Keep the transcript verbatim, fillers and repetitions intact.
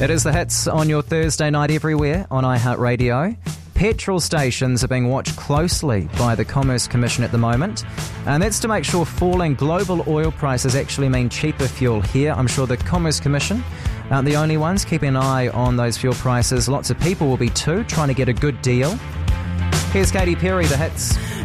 It is the hits on your Thursday night everywhere on iHeartRadio. Petrol stations are being watched closely by the Commerce Commission at the moment, and that's to make sure falling global oil prices actually mean cheaper fuel here. I'm sure the Commerce Commission aren't the only ones keeping an eye on those fuel prices. Lots of people will be too, trying to get a good deal. Here's Katy Perry, the hits.